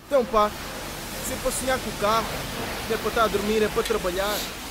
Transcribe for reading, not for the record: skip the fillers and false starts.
Então pá, se é para sonhar com o carro, se é para estar a dormir, é para trabalhar.